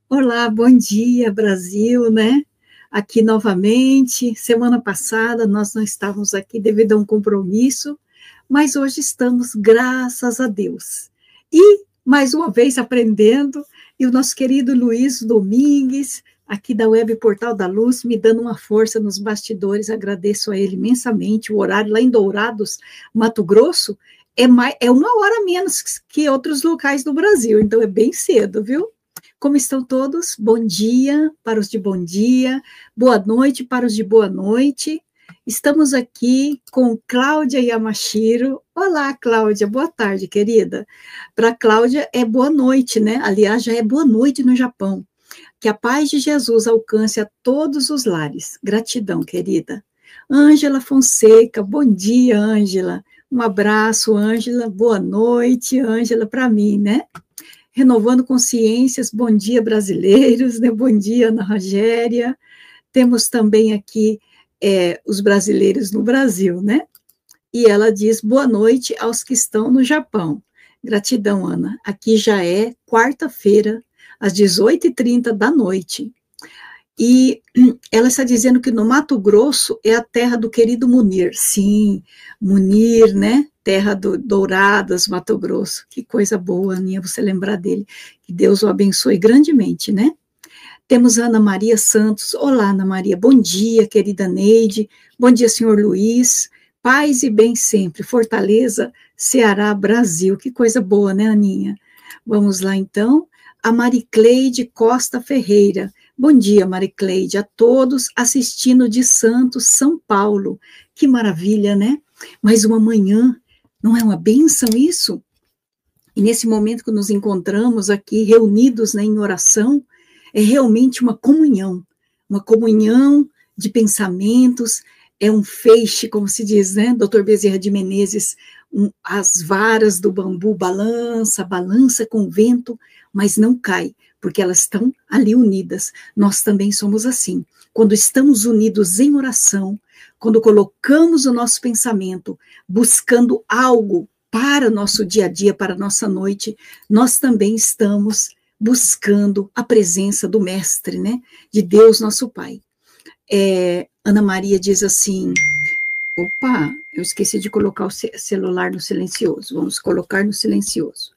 Olá, bom dia, Brasil, né? Aqui novamente. Semana passada nós não estávamos aqui devido a um compromisso, mas hoje estamos, graças a Deus. E, mais uma vez, aprendendo, e o nosso querido Luiz Domingues, aqui da Web Portal da Luz, me dando uma força nos bastidores, agradeço a ele imensamente. O horário lá em Dourados, Mato Grosso, é 1 hora menos que outros locais do Brasil, então é bem cedo, viu? Como estão todos? Bom dia para os de bom dia, boa noite para os de boa noite. Estamos aqui com Cláudia Yamashiro. Olá, Cláudia, boa tarde, querida. Para Cláudia é boa noite, né? Aliás, já é boa noite no Japão. Que a paz de Jesus alcance a todos os lares. Gratidão, querida. Ângela Fonseca, bom dia, Ângela. Um abraço, Ângela. Boa noite, Ângela, para mim, né? Renovando Consciências, bom dia, brasileiros, né? Bom dia, Ana Rogéria. Temos também aqui os brasileiros no Brasil, né? E ela diz boa noite aos que estão no Japão. Gratidão, Ana. Aqui já é quarta-feira, às 18h30 da noite. E ela está dizendo que no Mato Grosso é a terra do querido Munir. Sim, Munir, né? Terra do Douradas, Mato Grosso. Que coisa boa, Aninha, você lembrar dele. Que Deus o abençoe grandemente, né? Temos Ana Maria Santos. Olá, Ana Maria. Bom dia, querida Neide. Bom dia, senhor Luiz. Paz e bem sempre. Fortaleza, Ceará, Brasil. Que coisa boa, né, Aninha? Vamos lá, então. A Maricleide Costa Ferreira. Bom dia, Maricleide, a todos assistindo de Santos, São Paulo. Que maravilha, né? Mais uma manhã, não é uma bênção isso? E nesse momento que nos encontramos aqui reunidos, né, em oração, é realmente uma comunhão de pensamentos, é um feixe, como se diz, né? Dr. Bezerra de Menezes, as varas do bambu balança com o vento, mas não cai, porque elas estão ali unidas. Nós também somos assim. Quando estamos unidos em oração, quando colocamos o nosso pensamento, buscando algo para o nosso dia a dia, para a nossa noite, nós também estamos buscando a presença do Mestre, né? De Deus, nosso Pai. Ana Maria diz assim, opa, eu esqueci de colocar o celular no silencioso, vamos colocar no silencioso.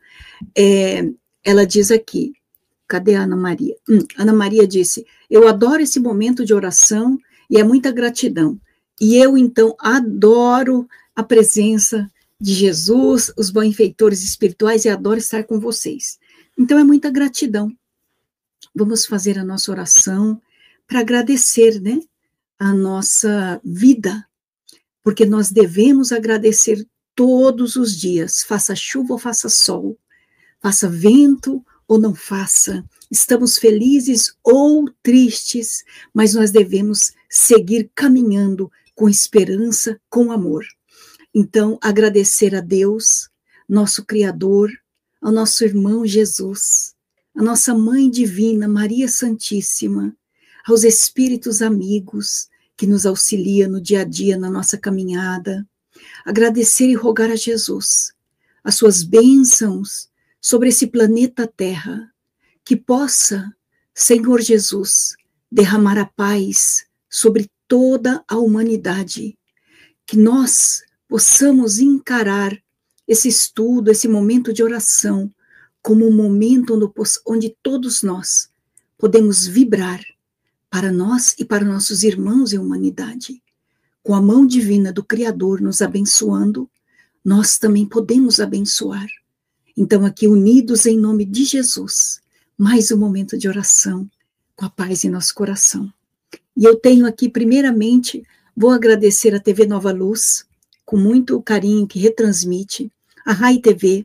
Ela diz aqui, cadê a Ana Maria? Ana Maria disse, eu adoro esse momento de oração e é muita gratidão. E eu, então, adoro a presença de Jesus, os benfeitores espirituais, e adoro estar com vocês. Então, é muita gratidão. Vamos fazer a nossa oração para agradecer, né, a nossa vida, porque nós devemos agradecer todos os dias, faça chuva ou faça sol, faça vento ou não faça, estamos felizes ou tristes, mas nós devemos seguir caminhando com esperança, com amor. Então, agradecer a Deus, nosso Criador, ao nosso irmão Jesus, a nossa Mãe Divina, Maria Santíssima, aos Espíritos amigos que nos auxiliam no dia a dia, na nossa caminhada. Agradecer e rogar a Jesus as suas bênçãos sobre esse planeta Terra, que possa, Senhor Jesus, derramar a paz sobre toda a humanidade, que nós possamos encarar esse estudo, esse momento de oração, como um momento onde todos nós podemos vibrar para nós e para nossos irmãos em humanidade. Com a mão divina do Criador nos abençoando, nós também podemos abençoar. Então, aqui unidos em nome de Jesus, mais um momento de oração, com a paz em nosso coração. E eu tenho aqui, primeiramente, vou agradecer a TV Nova Luz, com muito carinho que retransmite, a Rai TV,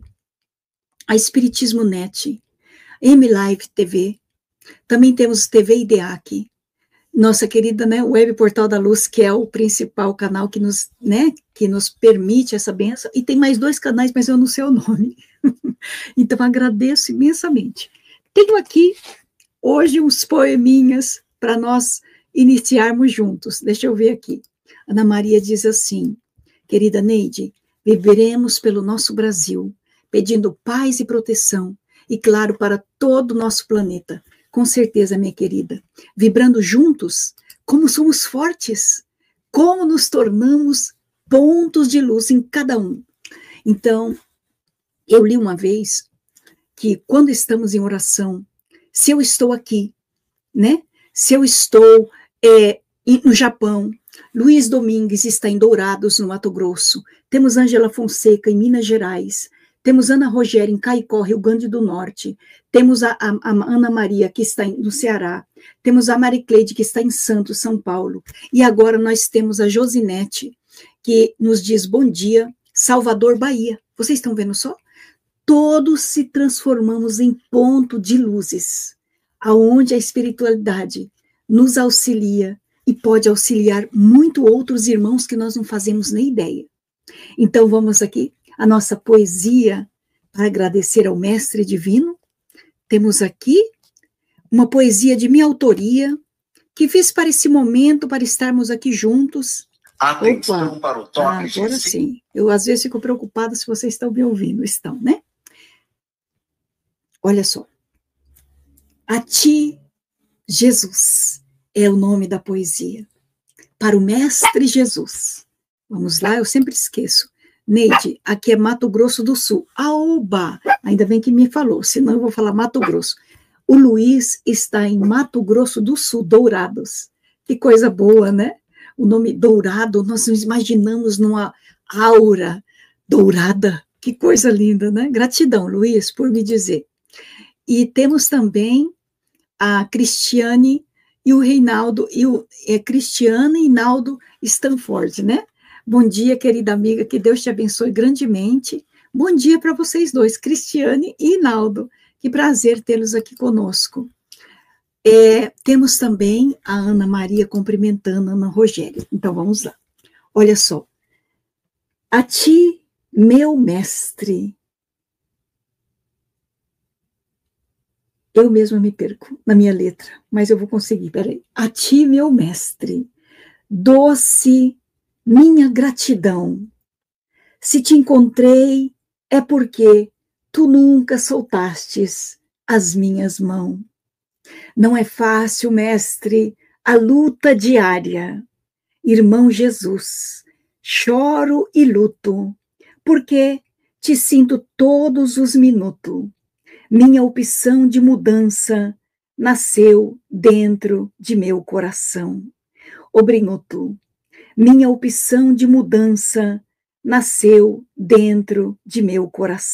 a Espiritismo Net, M-Live TV, também temos TV IDEAC, nossa querida, né, Web Portal da Luz, que é o principal canal que nos, né, que nos permite essa bênção, e tem mais 2 canais, mas eu não sei o nome. Então, agradeço imensamente. Tenho aqui, hoje, uns poeminhas para nós iniciarmos juntos. Deixa eu ver aqui. Ana Maria diz assim, querida Neide, viveremos pelo nosso Brasil, pedindo paz e proteção, e claro, para todo o nosso planeta, Com certeza, minha querida. Vibrando juntos, como somos fortes, como nos tornamos pontos de luz em cada um. Então, eu li uma vez que quando estamos em oração, se eu estou aqui, né? Se eu estou no Japão, Luiz Domingues está em Dourados, no Mato Grosso, temos Ângela Fonseca em Minas Gerais, temos Ana Rogéria em Caicó, Rio Grande do Norte, temos a Ana Maria, que está no Ceará, temos a Maricleide, que está em Santos, São Paulo, e agora nós temos a Josinete, que nos diz bom dia, Salvador, Bahia. Vocês estão vendo só? Todos se transformamos em ponto de luzes, aonde a espiritualidade nos auxilia e pode auxiliar muito outros irmãos que nós não fazemos nem ideia. Então vamos aqui, a nossa poesia para agradecer ao Mestre Divino. Temos aqui uma poesia de minha autoria, que fiz para esse momento, para estarmos aqui juntos. Atenção. Opa, para o toque. Agora sim. Eu às vezes fico preocupada se vocês estão me ouvindo. Estão, né? Olha só. A ti, Jesus, é o nome da poesia. Para o Mestre Jesus. Vamos lá, eu sempre esqueço. Neide, aqui é Mato Grosso do Sul. Aoba! Ainda bem que me falou, senão eu vou falar Mato Grosso. O Luiz está em Mato Grosso do Sul, Dourados. Que coisa boa, né? O nome Dourado, nós nos imaginamos numa aura dourada. Que coisa linda, né? Gratidão, Luiz, por me dizer. E temos também a Cristiane e o Reinaldo, Cristiane e Naldo Stanford, né? Bom dia, querida amiga, que Deus te abençoe grandemente. Bom dia para vocês dois, Cristiane e Naldo. Que prazer tê-los aqui conosco. Temos também a Ana Maria cumprimentando a Ana Rogéria. Então, vamos lá. Olha só. A ti, meu mestre. Eu mesma me perco na minha letra, mas eu vou conseguir, peraí. A ti, meu mestre, doce minha gratidão. Se te encontrei, é porque tu nunca soltastes as minhas mãos. Não é fácil, mestre, a luta diária. Irmão Jesus, choro e luto, porque te sinto todos os minutos. Minha opção de mudança nasceu dentro de meu coração. Obrigado. Minha opção de mudança nasceu dentro de meu coração.